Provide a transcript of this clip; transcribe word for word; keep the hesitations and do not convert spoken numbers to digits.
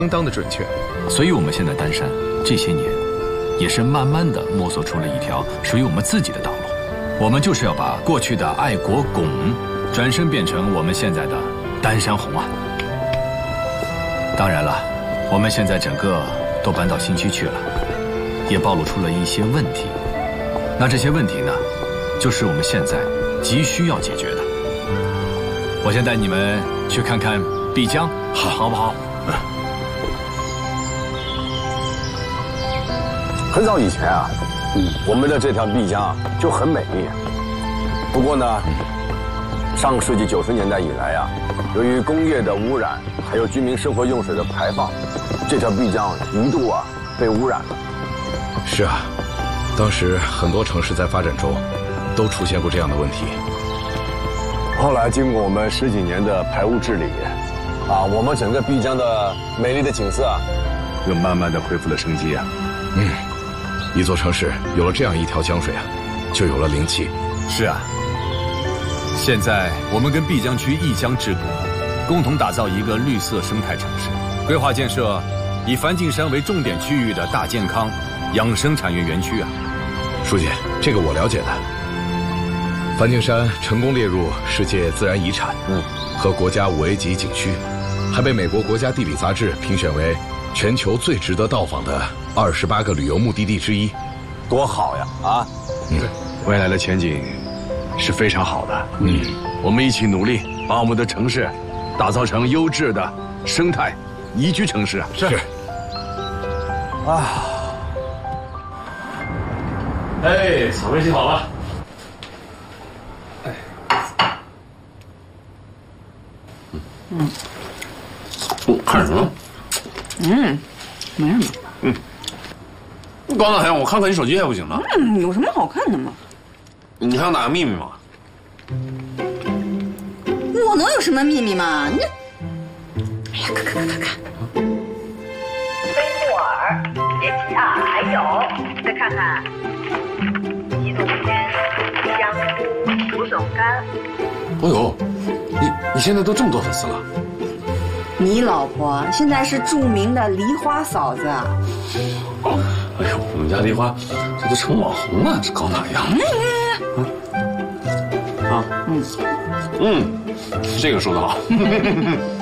相当的准确。 所以我们现在丹山这些年，也是慢慢的摸索出了一条属于我们自己的道路。我们就是要把过去的爱国拱，转身变成我们现在的丹山红啊！当然了，我们现在整个都搬到新区去了，也暴露出了一些问题。那这些问题呢，就是我们现在急需要解决的。我先带你们去看看碧江，好，好不好？嗯。 很早以前啊，嗯，我们的这条碧江啊就很美丽。不过呢，上个世纪九十年代以来啊，由于工业的污染，还有居民生活用水的排放，这条碧江一度啊被污染了。 是啊，当时很多城市在发展中都出现过这样的问题。 后来经过我们十几年的排污治理，啊，我们整个碧江的美丽的景色啊，又慢慢的恢复了生机啊。 嗯，一座城市有了这样一条江水啊，就有了灵气。 是啊，现在我们跟碧江区一江之隔，共同打造一个绿色生态城市，规划建设以梵净山为重点区域的大健康养生产业园区啊。 书记，这个我了解的。梵净山成功列入世界自然遗产，嗯，和国家五 A 级景区，还被美国国家地理杂志评选为全球最值得到访的二十八个旅游目的地之一， 多好呀！啊， 嗯， 未来的前景是非常好的。嗯，我们一起努力，把我们的城市打造成优质的生态宜居城市。 是。 啊， 哎，草莓洗好了。哎， 嗯， 嗯，看什么？ 嗯，没什么。 嗯，刚才我看看你手机还不行吗？ 嗯，有什么好看的吗？ 你还有哪个秘密吗？ 我能有什么秘密吗？你，哎呀，看看看看看。 飞木耳、野鸡啊，还有，再看看鸡肚圈、香菇、竹笋干。 哎呦，你你现在都这么多粉丝了？ 你老婆现在是著名的梨花嫂子。 哦，哎呦，我们家梨花这都成网红了，这搞哪样？啊，啊，嗯嗯，这个说得好。